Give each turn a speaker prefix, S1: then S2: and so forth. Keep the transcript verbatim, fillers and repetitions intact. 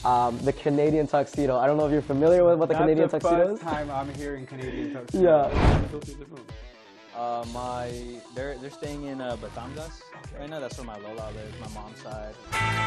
S1: um, the Canadian tuxedo. I don't know if you're familiar with what the
S2: That's
S1: Canadian
S2: the
S1: tuxedo
S2: first
S1: is.
S2: time I'm hearing Canadian tuxedo.
S1: Yeah.
S3: Uh, my they're they're staying in uh, Batangas right now. That's where my Lola lives, my mom's side.